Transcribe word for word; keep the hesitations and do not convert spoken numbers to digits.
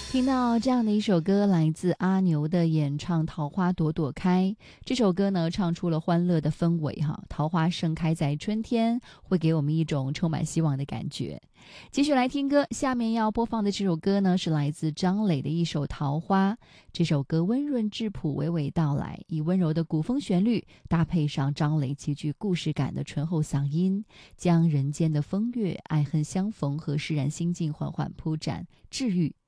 听到这样的一首歌，来自阿牛的演唱《桃花朵朵开》。这首歌呢，唱出了欢乐的氛围哈，桃花盛开在春天，会给我们一种充满希望的感觉。继续来听歌，下面要播放的这首歌呢，是来自张磊的一首《桃花》。这首歌温润质朴，娓娓道来，以温柔的古风旋律搭配上张磊极具故事感的醇厚嗓音，将人间的风月、爱恨相逢和释然心境缓缓铺展，治愈